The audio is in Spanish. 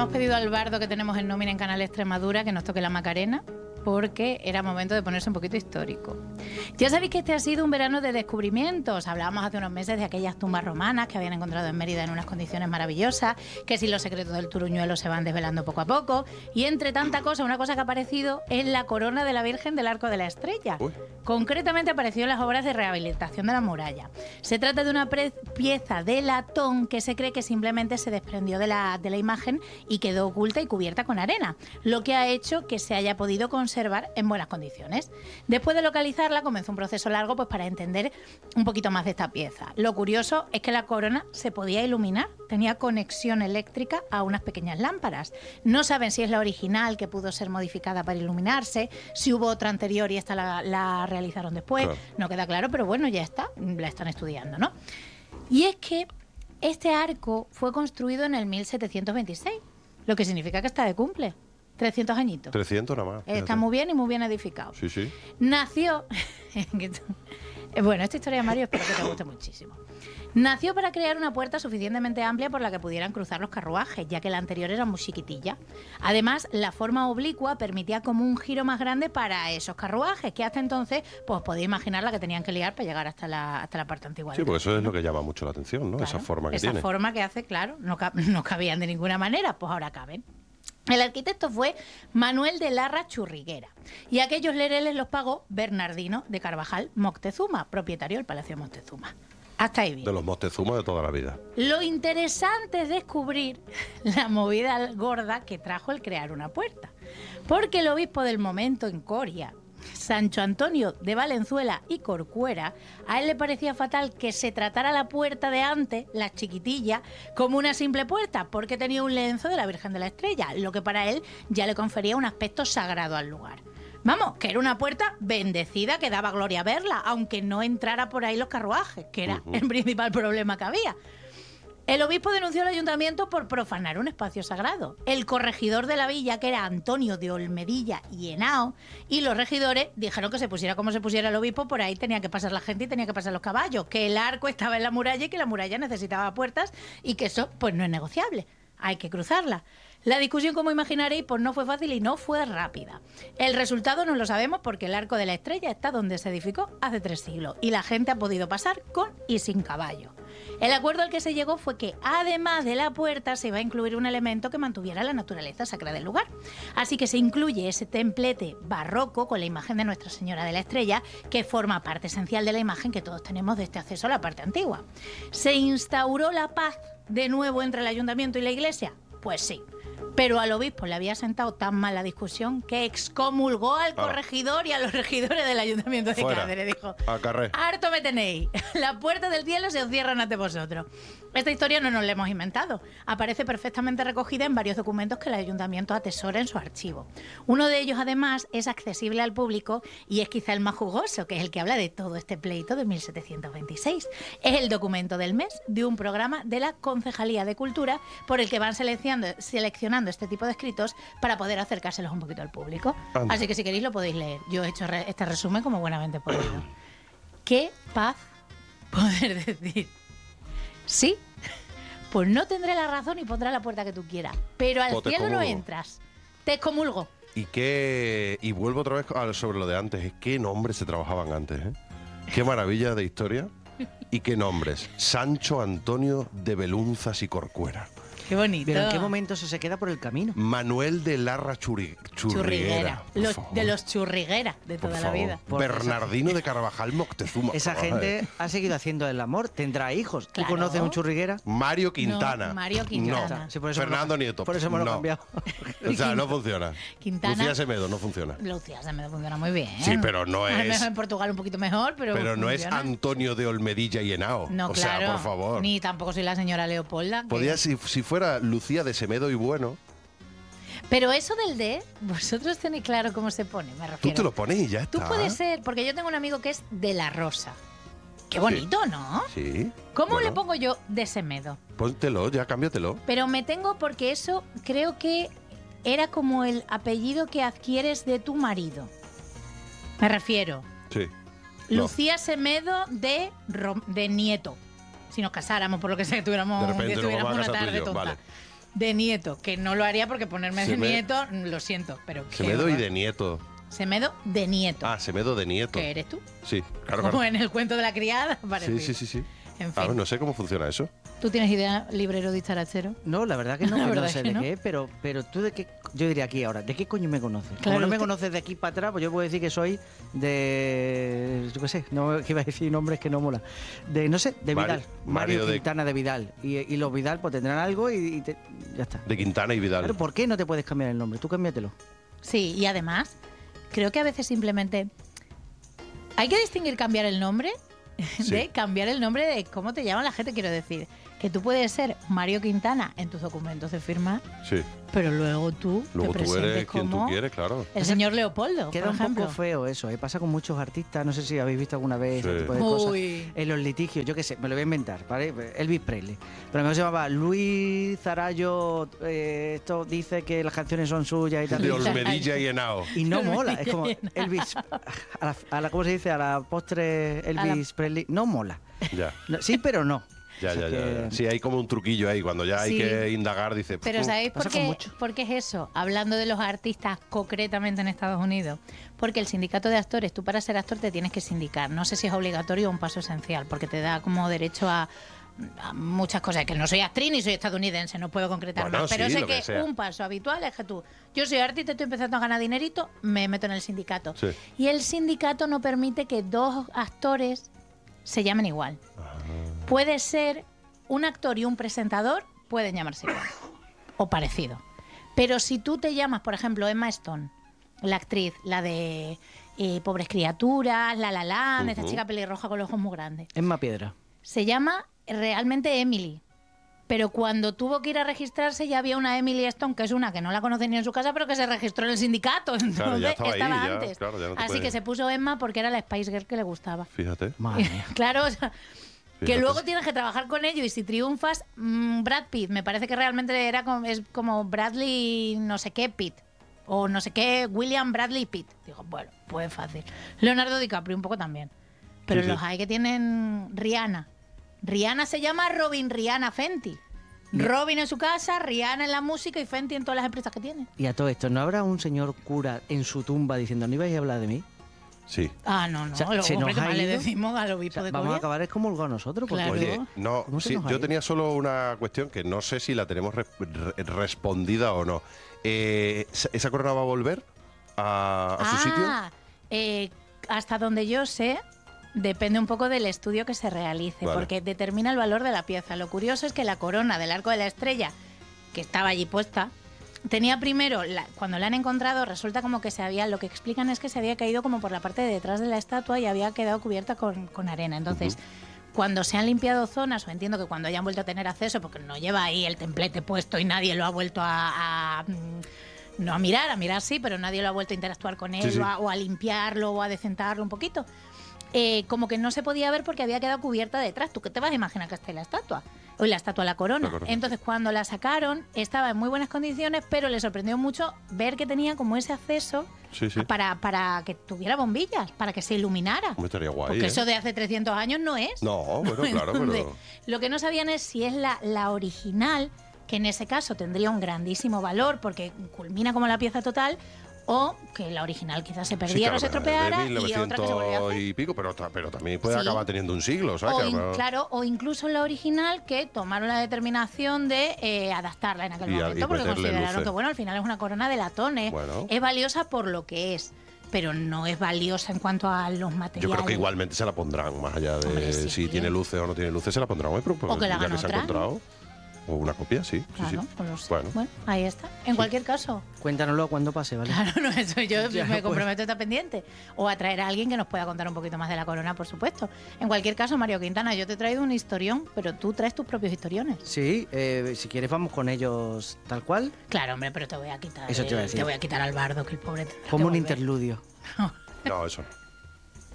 hemos pedido al bardo que tenemos en nómina en Canal Extremadura que nos toque la Macarena, porque era momento de ponerse un poquito histórico. Ya sabéis que este ha sido un verano de descubrimientos. Hablábamos hace unos meses de aquellas tumbas romanas que habían encontrado en Mérida en unas condiciones maravillosas, que si los secretos del Turuñuelo se van desvelando poco a poco, y entre tanta cosa, una cosa que ha aparecido es la corona de la Virgen del Arco de la Estrella. Uy. Concretamente apareció en las obras de rehabilitación de la muralla. Se trata de una pieza de latón que se cree que simplemente se desprendió de la imagen y quedó oculta y cubierta con arena, lo que ha hecho que se haya podido conservar en buenas condiciones. Después de localizarla comenzó un proceso largo pues para entender un poquito más de esta pieza. Lo curioso es que la corona se podía iluminar, tenía conexión eléctrica a unas pequeñas lámparas. No saben si es la original que pudo ser modificada para iluminarse, si hubo otra anterior y esta la realizaron después, claro. No queda claro, pero bueno, ya está, la están estudiando, ¿no? Y es que este arco fue construido en el 1726, lo que significa que está de cumple. 300 añitos. 300 nada más. Está muy bien y muy bien edificado. Sí, sí. Nació... Bueno, esta historia, Mario, espero que te guste muchísimo. Nació para crear una puerta suficientemente amplia por la que pudieran cruzar los carruajes, ya que la anterior era muy chiquitilla. Además, la forma oblicua permitía como un giro más grande para esos carruajes, que hasta entonces, pues podéis imaginar la que tenían que liar para llegar hasta la parte antigua. Sí, pues eso es lo que llama mucho la atención, ¿no? Claro, esa forma que tiene. Esa forma que hace, claro, no cabían de ninguna manera, pues ahora caben. El arquitecto fue Manuel de Larra Churriguera y aquellos lereles los pagó Bernardino de Carvajal Moctezuma, propietario del Palacio Moctezuma. Hasta ahí bien. De los Moctezuma de toda la vida. Lo interesante es descubrir la movida gorda que trajo el crear una puerta. Porque el obispo del momento en Coria, Sancho Antonio de Valenzuela y Corcuera, a él le parecía fatal que se tratara la puerta de antes, la chiquitilla, como una simple puerta, porque tenía un lienzo de la Virgen de la Estrella, lo que para él ya le confería un aspecto sagrado al lugar. Vamos, que era una puerta bendecida que daba gloria verla, aunque no entrara por ahí los carruajes, que era el principal problema que había. El obispo denunció al ayuntamiento por profanar un espacio sagrado. El corregidor de la villa, que era Antonio de Olmedilla y Henao, y los regidores dijeron que se pusiera como se pusiera el obispo, por ahí tenía que pasar la gente y tenía que pasar los caballos, que el arco estaba en la muralla y que la muralla necesitaba puertas y que eso pues no es negociable, hay que cruzarla. La discusión, como imaginaréis, pues no fue fácil y no fue rápida. El resultado no lo sabemos porque el Arco de la Estrella está donde se edificó hace 3 siglos y la gente ha podido pasar con y sin caballo. El acuerdo al que se llegó fue que, además de la puerta, se iba a incluir un elemento que mantuviera la naturaleza sacra del lugar. Así que se incluye ese templete barroco con la imagen de Nuestra Señora de la Estrella, que forma parte esencial de la imagen que todos tenemos de este acceso a la parte antigua. ¿Se instauró la paz de nuevo entre el ayuntamiento y la iglesia? Pues sí. Pero al obispo le había sentado tan mal la discusión que excomulgó al corregidor y a los regidores del ayuntamiento de Cáceres. Dijo, harto me tenéis, las puertas del cielo se os cierran ante vosotros. Esta historia no nos la hemos inventado. Aparece perfectamente recogida en varios documentos que el ayuntamiento atesora en su archivo. Uno de ellos, además, es accesible al público y es quizá el más jugoso, que es el que habla de todo este pleito de 1726. Es el documento del mes de un programa de la Concejalía de Cultura por el que van seleccionando este tipo de escritos para poder acercárselos un poquito al público. Anda. Así que si queréis lo podéis leer. Yo he hecho este resumen como buenamente podido. Qué paz poder decir. Sí, pues no tendré la razón y pondré la puerta que tú quieras, pero al cielo no entras. Te excomulgo. Y vuelvo otra vez sobre lo de antes. ¿Qué nombres se trabajaban antes? Qué maravilla de historia. ¿Y qué nombres? Sancho Antonio de Belunzas y Corcuera. Qué bonito. ¿Pero en qué momento eso se queda por el camino? Manuel de Larra Churriguera. De los Churriguera de toda la vida. Bernardino de Carvajal Moctezuma. Esa gente ha seguido haciendo el amor. ¿Tendrá hijos? ¿Tú conoces un Churriguera? Mario Quintana. No, Mario Quintana. No. Sí, Fernando Nieto. Por eso me lo he cambiado. O sea, no funciona. Quintana. Lucía Semedo no funciona. Lucía Semedo funciona muy bien. Sí, pero no es... A lo mejor en Portugal un poquito mejor, pero no funciona. es Antonio de Olmedilla y Henao. No, o claro. sea, por favor. Ni tampoco soy la señora Leopolda. Podría, si fuera Lucía de Semedo y Bueno. Pero eso del D, vosotros tenéis claro cómo se pone, me refiero. Tú te lo pones y ya está. Tú puedes ser, porque yo tengo un amigo que es de La Rosa. Qué bonito, ¿no? Sí. ¿Cómo le pongo yo de Semedo? Póntelo, ya cámbiatelo. Pero me tengo porque eso creo que era como el apellido que adquieres de tu marido. Me refiero. Sí. Lucía Semedo de Nieto. Si nos casáramos, por lo que sea, que tuviéramos de repente una nos vamos a casar tarde tú y yo. tonta. Vale. de Nieto, que no lo haría porque ponerme de Nieto, lo siento, pero... Semedo y de Nieto. Semedo de Nieto. Ah, Semedo de Nieto. ¿Que eres tú? Sí, claro, Como claro. en el cuento de la criada, parece. Sí. En Claro, fin. no sé cómo funciona eso. ¿Tú tienes idea, librero dicharachero? No, la verdad que no, La no verdad sé es que de no. qué, pero tú de qué, yo diría aquí ahora, ¿de qué coño me conoces? Claro, Como no me usted- conoces de aquí para atrás, pues yo puedo decir que soy de, yo qué sé, no que iba a decir nombres que no mola, de, no sé, de Mario- Vidal, Mario de- Quintana de Vidal, y los Vidal pues tendrán algo y ya está. De Quintana y Vidal. Claro, ¿por qué no te puedes cambiar el nombre? Tú cámbiatelo. Sí, y además, creo que a veces simplemente hay que distinguir cambiar el nombre de Sí. cambiar el nombre de cómo te llama la gente, quiero decir. Que tú puedes ser Mario Quintana en tus documentos de firma, Sí. pero luego tú Luego te tú presentes eres quien tú como quieres, claro. el señor Leopoldo, Queda por un ejemplo. poco feo eso, pasa con muchos artistas, no sé si habéis visto alguna vez ese Sí. tipo de cosas. Uy. En los litigios, yo qué sé, me lo voy a inventar, ¿vale? Elvis Presley. Pero a lo mejor se llamaba Luis Zarayo, esto dice que las canciones son suyas y tal. De Olmedilla y Henao. Y no mola, es como Olmedilla. Elvis, ¿cómo se dice? A la postre Elvis Presley, no mola. Ya. No, sí, pero no. Ya, O sea ya, ya, que- ya. Sí, hay como un truquillo ahí. Cuando ya hay Sí. que indagar, dice... Pero "Puf". ¿sabéis pasa por con qué? mucho. ¿Por qué es eso? Hablando de los artistas concretamente en Estados Unidos. Porque el sindicato de actores, tú para ser actor te tienes que sindicar. No sé si es obligatorio o un paso esencial, porque te da como derecho a muchas cosas. Que no soy actriz ni soy estadounidense, no puedo concretar Bueno, más. Pero sí, sé lo que que sea. un paso habitual es que yo soy artista, estoy empezando a ganar dinerito, me meto en el sindicato. Sí. Y el sindicato no permite que dos actores se llamen igual. Puede ser un actor y un presentador, pueden llamarse igual o parecido. Pero si tú te llamas, por ejemplo, Emma Stone, la actriz, la de Pobres Criaturas, La La Land, esta chica pelirroja con los ojos muy grandes, Emma Piedra. se llama realmente Emily. Pero cuando tuvo que ir a registrarse ya había una Emily Stone, que es una que no la conoce ni en su casa, pero que se registró en el sindicato. Entonces ya estaba ahí, ya, antes. claro, ya no te Así puedes- que se puso Emma porque era la Spice Girl que le gustaba. Fíjate. Madre mía. Claro, o sea, que Fíjate. luego tienes que trabajar con ello y si triunfas, Brad Pitt, me parece que realmente es como Bradley no sé qué Pitt o no sé qué William Bradley Pitt. Digo, bueno, pues fácil. Leonardo DiCaprio un poco también. Pero Sí, sí. los hay que tienen Rihanna. Rihanna se llama Robin Rihanna Fenty. Robin en su casa, Rihanna en la música y Fenty en todas las empresas que tiene. Y a todo esto, ¿no habrá un señor cura en su tumba diciendo, ¿no ibais a hablar de mí? Sí. Ah, no, no. O sea, Lo se hombre, nos que ha más le ido. decimos al O obispo sea, de vamos a Coria. acabar excomulgados nosotros. Porque Claro. Oye, no, ¿Cómo se sí, nos ha yo ido? tenía solo una cuestión que no sé si la tenemos respondida o no. ¿Esa corona va a volver a su sitio? Hasta donde yo sé, depende un poco del estudio que se realice, Vale. porque determina el valor de la pieza. Lo curioso es que la corona del Arco de la Estrella, que estaba allí puesta, tenía primero, cuando la han encontrado, resulta como que lo que explican es que se había caído como por la parte de detrás de la estatua y había quedado cubierta con arena. Entonces, cuando se han limpiado zonas, o entiendo que cuando hayan vuelto a tener acceso, porque no lleva ahí el templete puesto y nadie lo ha vuelto no a mirar sí, pero nadie lo ha vuelto a interactuar con él Sí, sí. o a limpiarlo o a decentarlo un poquito. Como que no se podía ver porque había quedado cubierta detrás. ¿Tú qué te vas a imaginar que está ahí la estatua? O la estatua, la corona. La corona. Entonces, cuando la sacaron, estaba en muy buenas condiciones, pero le sorprendió mucho ver que tenía como ese acceso Sí, sí. para que tuviera bombillas, para que se iluminara. Hombre, estaría guay, Porque ¿eh? eso de hace 300 años no es. No, bueno, claro, Entonces, pero... lo que no sabían es si es la original, que en ese caso tendría un grandísimo valor porque culmina como la pieza total, o que la original quizás se perdiera o se estropeara de y otra que se volviera a 1900 hacer. y pico, pero también puede Sí. acabar teniendo un siglo, ¿sabes? O Que además- claro, o incluso la original que tomaron la determinación de adaptarla en aquel Y momento porque meterle consideraron luces. que bueno, al final es una corona de latón, Bueno. es valiosa por lo que es, pero no es valiosa en cuanto a los materiales. Yo creo que igualmente se la pondrán, más allá de Hombre, sí. si tiene luces o no tiene luces, se la pondrán. Pero O que la ya hagan que se ha otra, encontrado. O una copia, sí. Claro, sí. pues lo sé. Bueno. Bueno, ahí está. En cualquier caso, Cuéntanoslo cuando pase, ¿vale? claro, no, eso yo Ya, me pues. comprometo a estar pendiente. O a traer a alguien que nos pueda contar un poquito más de la corona, por supuesto. En cualquier caso, Mario Quintana, yo te he traído un historión, pero tú traes tus propios historiones. Sí, si quieres vamos con ellos tal cual, Claro, hombre, pero te voy a quitar. Eso te iba a decir. Te voy a quitar al bardo, que el pobre. tendrá que como un volver. interludio. No, eso no.